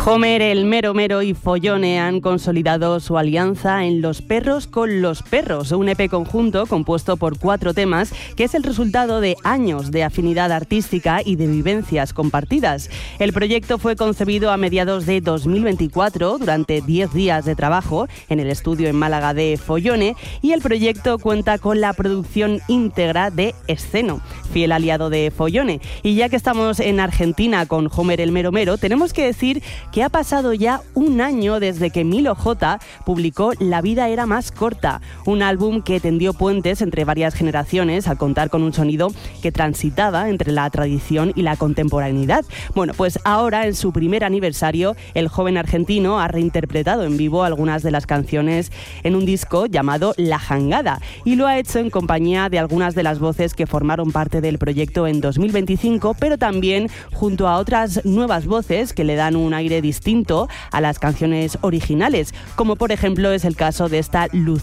Homer, el Mero Mero y Follone han consolidado su alianza en Los Perros con los Perros, un EP conjunto compuesto por 4 temas que es el resultado de años de afinidad artística y de vivencias compartidas. El proyecto fue concebido a mediados de 2024 durante 10 días de trabajo en el estudio en Málaga de Follone, y el proyecto cuenta con la producción íntegra de Esceno, fiel aliado de Follone. Y ya que estamos en Argentina con Homer, el Mero Mero, tenemos que decir que ha pasado ya un año desde que Milo J publicó La vida era más corta, un álbum que tendió puentes entre varias generaciones al contar con un sonido que transitaba entre la tradición y la contemporaneidad. Bueno, pues ahora, en su primer aniversario, el joven argentino ha reinterpretado en vivo algunas de las canciones en un disco llamado La Jangada, y lo ha hecho en compañía de algunas de las voces que formaron parte del proyecto en 2025, pero también junto a otras nuevas voces que le dan un aire distinto a las canciones originales, como por ejemplo es el caso de esta Luz